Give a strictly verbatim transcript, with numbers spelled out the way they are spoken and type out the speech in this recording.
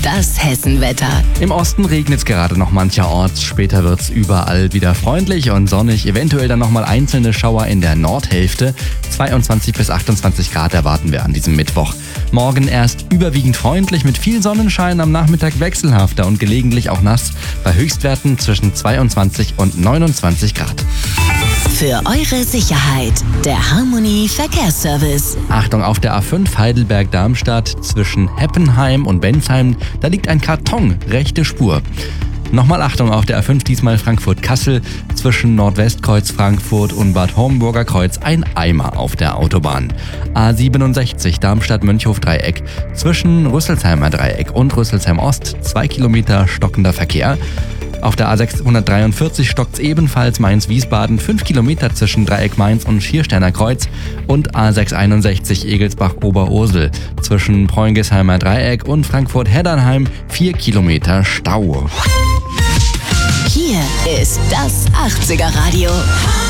Das Hessenwetter. Im Osten regnet es gerade noch mancherorts. Später wird es überall wieder freundlich und sonnig. Eventuell dann nochmal einzelne Schauer in der Nordhälfte. zweiundzwanzig bis achtundzwanzig Grad erwarten wir an diesem Mittwoch. Morgen erst überwiegend freundlich mit viel Sonnenschein, am Nachmittag wechselhafter und gelegentlich auch nass. Bei Höchstwerten zwischen zweiundzwanzig und neunundzwanzig Grad. Für eure Sicherheit, der Harmony Verkehrsservice. Achtung, auf der A fünf Heidelberg-Darmstadt zwischen Heppenheim und Bensheim, da liegt ein Karton, rechte Spur. Nochmal Achtung auf der A fünf, diesmal Frankfurt-Kassel, zwischen Nordwestkreuz Frankfurt und Bad Homburger Kreuz ein Eimer auf der Autobahn. A siebenundsechzig Darmstadt-Mönchhof-Dreieck, zwischen Rüsselsheimer Dreieck und Rüsselsheim Ost, zwei Kilometer stockender Verkehr. Auf der A sechshundertdreiundvierzig stockt's ebenfalls Mainz-Wiesbaden, fünf Kilometer zwischen Dreieck Mainz und Schiersteiner Kreuz und A sechshunderteinundsechzig Egelsbach-Oberursel zwischen Preungesheimer Dreieck und Frankfurt-Heddernheim, vier Kilometer Stau. Hier ist das achtziger Radio.